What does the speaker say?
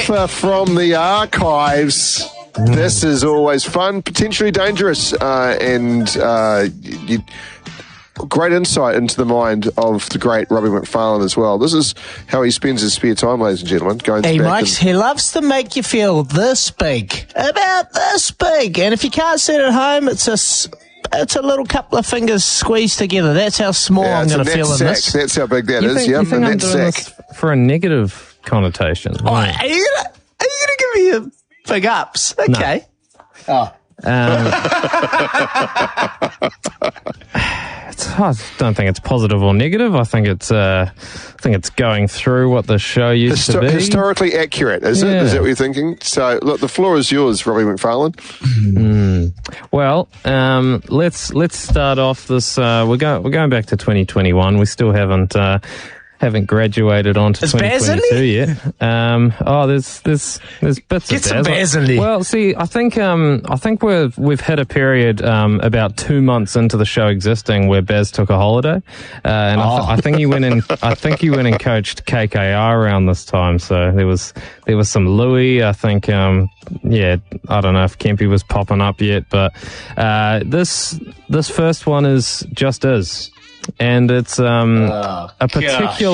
Alpha from the archives. This is always fun, potentially dangerous, and great insight into the mind of the great Robbie McFarlane as well. This is how he spends his spare time, ladies and gentlemen. He loves to make you feel this big, about this big. And if you can't see it at home, it's a little couple of fingers squeezed together. That's how small I'm going to feel in this. That's how big that is. You think I'm doing this for a negative connotation? Oh, are you going to give me a big ups? Okay. No. I don't think it's positive or negative. I think it's going through what the show used to be. Historically accurate, is it? Is that what you're thinking? So, look, the floor is yours, Robbie McFarlane. Well, let's start off this. We're going back to 2021. We still haven't graduated onto 2022 yet. There's bits Get of some Basley. Well, see, I think we've hit a period about 2 months into the show existing where Baz took a holiday, and I think he went in. I think he went and coached KKR around this time. So there was some Louis. I think I don't know if Kempy was popping up yet, but this first one is just is. And it's a particular